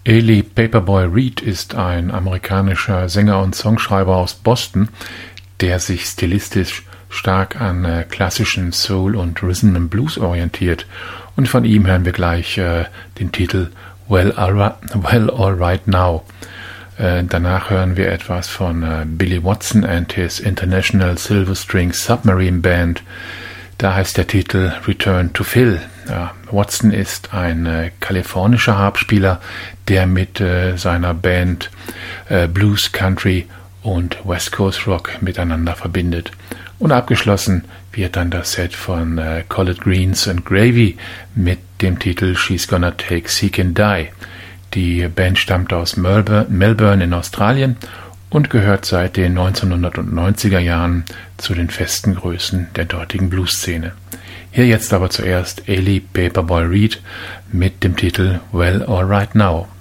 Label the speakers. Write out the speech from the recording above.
Speaker 1: Eli Paperboy Reed ist ein amerikanischer Sänger und Songschreiber aus Boston, der sich stilistisch stark an klassischen Soul und Rhythm and Blues orientiert. Und von ihm hören wir gleich den Titel Well, Alright Now. Danach hören wir etwas von Billy Watson and his International Silver String Submarine Band. Da heißt der Titel Return to Phil. Ja, Watson ist ein kalifornischer Harpspieler, der mit seiner Band Blues, Country und West Coast Rock miteinander verbindet. Und abgeschlossen wird dann das Set von Collard Greens and Gravy mit dem Titel She's Gonna Take Seek and Die. Die Band stammt aus Melbourne in Australien und gehört seit den 1990er Jahren zu den festen Größen der dortigen Blues-Szene. Hier jetzt aber zuerst Eli Paperboy Reed mit dem Titel Well, Alright Now.